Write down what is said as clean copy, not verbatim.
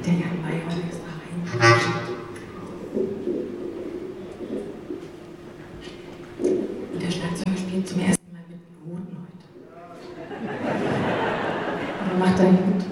der Jan Mayer extra reingeschickt. Und der Schlagzeuger spielt zum ersten Mal mit Noten heute. Aber macht er gut.